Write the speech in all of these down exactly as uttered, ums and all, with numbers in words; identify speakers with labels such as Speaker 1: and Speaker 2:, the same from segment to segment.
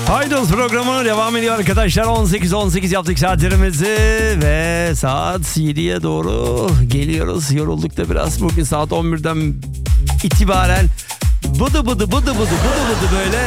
Speaker 1: Haydos programı devam ediyor arkadaşlar. on sekiz on sekiz yaptık saatlerimizi ve saat yediye doğru geliyoruz. Yorulduk da biraz. Bugün saat on birden itibaren bıdı bıdı bıdı bıdı bıdı bıdı böyle.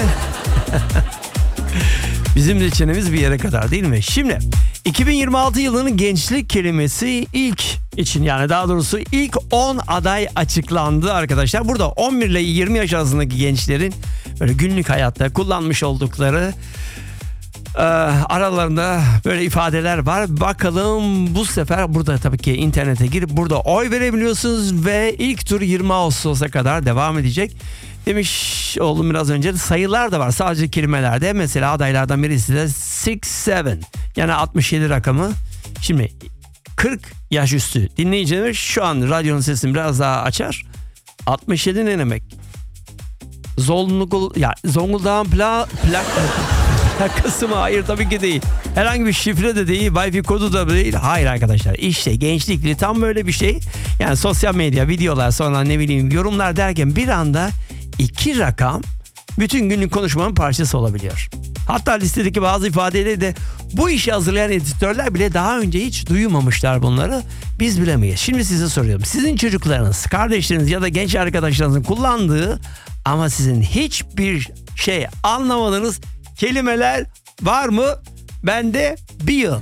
Speaker 1: Bizim de çenemiz bir yere kadar, değil mi? Şimdi iki bin yirmi altı yılının gençlik kelimesi ilk için, yani daha doğrusu ilk on aday açıklandı arkadaşlar. Burada on bir ile yirmi yaş arasındaki gençlerin böyle günlük hayatta kullanmış oldukları e, aralarında böyle ifadeler var. Bakalım bu sefer burada tabii ki internete girip burada oy verebiliyorsunuz ve ilk tur yirmi Ağustos'a kadar devam edecek. Demiş oğlum biraz önce, sayılar da var sadece kelimelerde. Mesela adaylardan birisi de altmış yedi, yani altmış yedi rakamı. Şimdi kırk yaş üstü dinleyiciler şu an radyonun sesini biraz daha açar. altmış yedi ne demek? Zongul, ya Zonguldak'ın pla, plak, plakası mı? Hayır, tabii ki değil. Herhangi bir şifre de değil, Wi-Fi kodu da değil. Hayır arkadaşlar, işte gençlikli tam böyle bir şey. Yani sosyal medya, videolar, sonra ne bileyim yorumlar derken bir anda iki rakam bütün günlük konuşmanın parçası olabiliyor. Hatta listedeki bazı ifadeleri de bu işi hazırlayan editörler bile daha önce hiç duymamışlar bunları. Biz bilemeyiz. Şimdi size soruyorum. Sizin çocuklarınız, kardeşleriniz ya da genç arkadaşlarınızın kullandığı ama sizin hiçbir şey anlamadığınız kelimeler var mı? Bende bir yıl.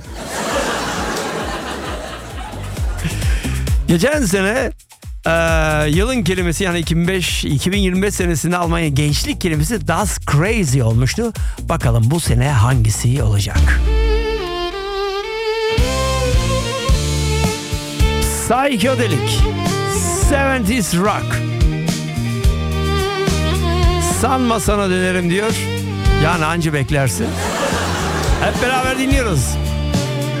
Speaker 1: Geçen sene e, yılın kelimesi, yani iki bin beş iki bin yirmi beş senesinde Almanya gençlik kelimesi Das Crazy olmuştu. Bakalım bu sene hangisi olacak? Psychedelic, seventies rock. Sanma sana dönerim diyor. Yani anca beklersin. Hep beraber dinliyoruz.